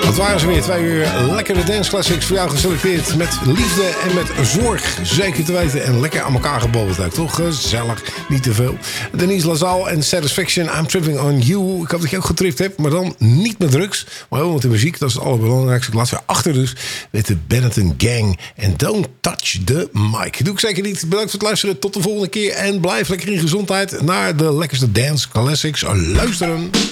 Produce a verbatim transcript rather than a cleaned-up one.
Dat waren ze weer, twee uur lekkere dance classics voor jou geselecteerd. Met liefde en met zorg, zeker te weten. En lekker aan elkaar gebobbeld ook, toch? Gezellig, niet te veel. Denise Lasalle en Satisfaction, I'm Tripping on You. Ik hoop dat je ook getript hebt, maar dan niet met drugs. Maar wel met de muziek, dat is het allerbelangrijkste. Ik laat weer achter dus met de Benetton Gang. En Don't Touch the Mic. Doe ik zeker niet. Bedankt voor het luisteren. Tot de volgende keer. En blijf lekker in gezondheid naar de lekkerste dance classics luisteren.